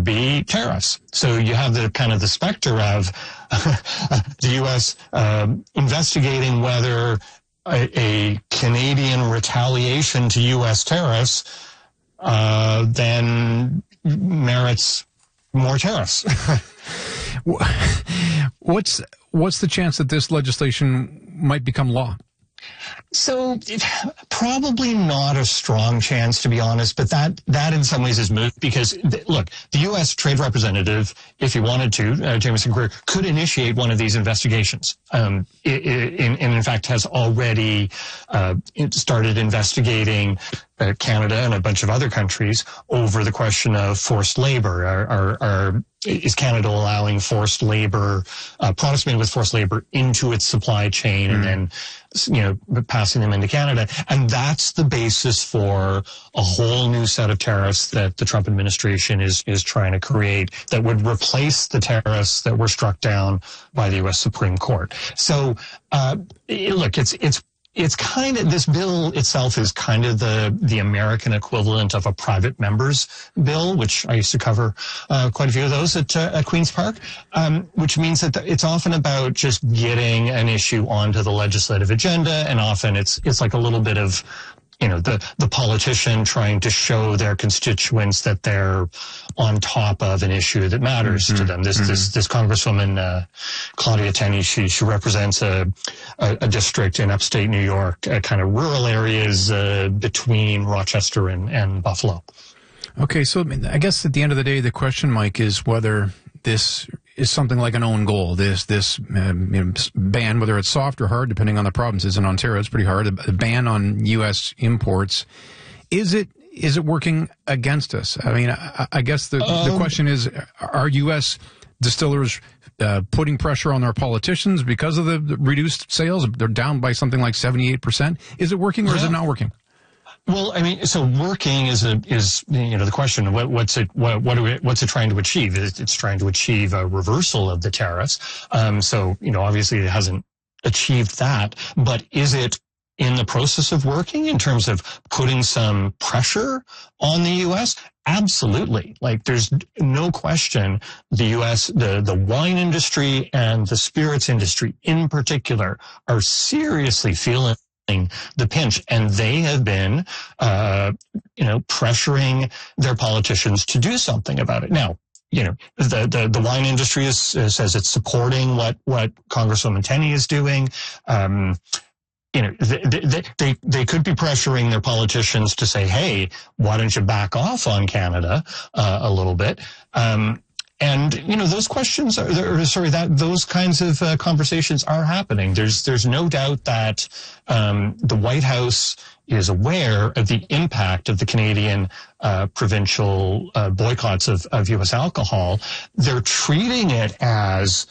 be tariffs. So you have the kind of the specter of the U.S. Investigating whether a Canadian retaliation to U.S. tariffs then merits more tariffs. What's the chance that this legislation might become law? So probably not a strong chance, to be honest, but that in some ways is moot because, look, the U.S. Trade Representative, if he wanted to, Jamieson Greer, could initiate one of these investigations. And in fact has already started investigating Canada and a bunch of other countries over the question of forced labor. Is Canada allowing forced labor, products made with forced labor into its supply chain and then, passing them into Canada? And that's the basis for a whole new set of tariffs that the Trump administration is trying to create that would replace the tariffs that were struck down by the U.S. Supreme Court. So, look, it's kind of, this bill itself is kind of the American equivalent of a private member's bill, which I used to cover quite a few of those at Queen's Park, which means that it's often about just getting an issue onto the legislative agenda, and often it's like a little bit of, the politician trying to show their constituents that they're on top of an issue that matters to them. This Congresswoman, Claudia Tenney, she represents a district in upstate New York, kind of rural areas between Rochester and Buffalo. Okay, so I guess at the end of the day, the question, Mike, is whether this is something like an own goal. This ban, whether it's soft or hard, depending on the provinces. In Ontario, it's pretty hard. A ban on U.S. imports. Is it working against us? I mean, I guess the question is, are U.S. distillers putting pressure on their politicians because of the reduced sales? They're down by something like 78%. Is it working or is it not working? Well, I mean, so working is the question. What's it trying to achieve? It's trying to achieve a reversal of the tariffs. So obviously it hasn't achieved that, but is it in the process of working in terms of putting some pressure on the U.S.? Absolutely. Like, there's no question the U.S., the wine industry and the spirits industry in particular are seriously feeling the pinch, and they have been, pressuring their politicians to do something about it. Now, the wine industry says it's supporting what Congresswoman Tenney is doing. They could be pressuring their politicians to say, hey, why don't you back off on Canada a little bit? And those questions those kinds of conversations are happening. There's no doubt that the White House is aware of the impact of the Canadian provincial boycotts of U.S. alcohol. They're treating it as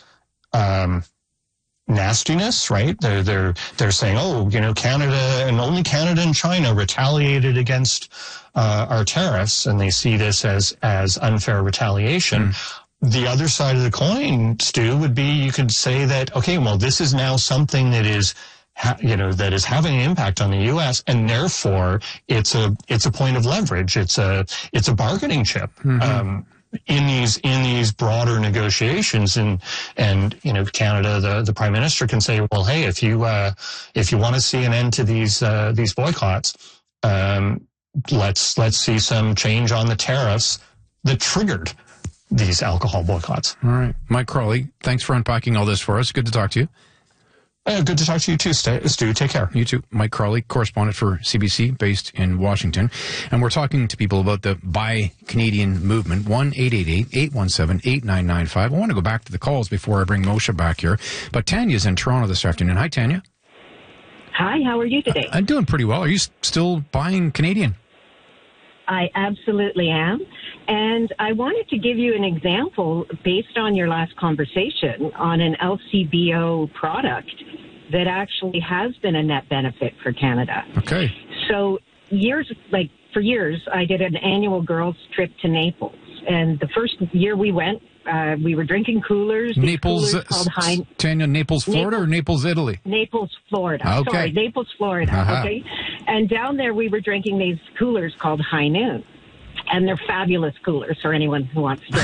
nastiness, right? They're saying, Canada and only Canada and China retaliated against our tariffs, and they see this as unfair retaliation. The other side of the coin, Stu, would be you could say that, okay, well, this is now something that is that is having an impact on the U.S. and therefore it's a point of leverage. It's a bargaining chip. In these broader negotiations, and Canada, the Prime Minister can say, well, hey, if you want to see an end to these boycotts, let's see some change on the tariffs that triggered these alcohol boycotts. All right, Mike Crawley, thanks for unpacking all this for us. Good to talk to you. Good to talk to you too, Stu. Take care. You too. Mike Crawley, correspondent for CBC, based in Washington. And we're talking to people about the Buy Canadian movement, 1-888-817-8995. I want to go back to the calls before I bring Moshe back here. But Tanya's in Toronto this afternoon. Hi, Tanya. Hi, how are you today? I'm doing pretty well. Are you still buying Canadian? I absolutely am. And I wanted to give you an example based on your last conversation on an LCBO product that actually has been a net benefit for Canada. Okay. So for years, I did an annual girls' trip to Naples. And the first year we went, we were drinking coolers. Naples, Tanya, Naples, Florida, or Naples, Italy? Naples, Florida. Okay. Sorry, Naples, Florida. Okay. And down there we were drinking these coolers called High Noon. And they're fabulous coolers for anyone who wants to